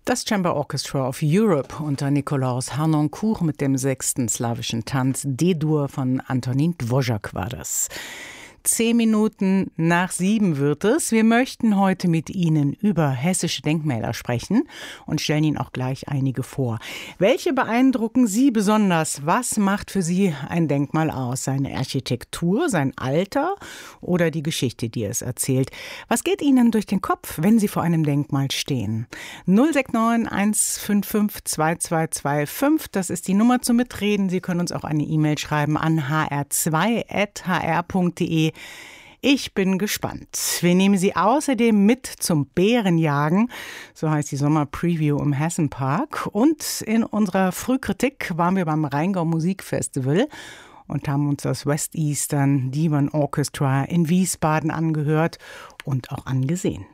Das Chamber Orchestra of Europe unter Nikolaus Harnoncourt mit dem 6. slawischen Tanz D-Dur von Antonin Dvořák war das. 10 Minuten nach 7 wird es. Wir möchten heute mit Ihnen über hessische Denkmäler sprechen und stellen Ihnen auch gleich einige vor. Welche beeindrucken Sie besonders? Was macht für Sie ein Denkmal aus? Seine Architektur, sein Alter oder die Geschichte, die es erzählt? Was geht Ihnen durch den Kopf, wenn Sie vor einem Denkmal stehen? 069 155 2225, das ist die Nummer zum Mitreden. Sie können uns auch eine E-Mail schreiben an hr2@hr.de. Ich bin gespannt. Wir nehmen Sie außerdem mit zum Bärenjagen, so heißt die Sommerpreview im Hessenpark. Und in unserer Frühkritik waren wir beim Rheingau Musikfestival und haben uns das West Eastern Divan Orchestra in Wiesbaden angehört und auch angesehen.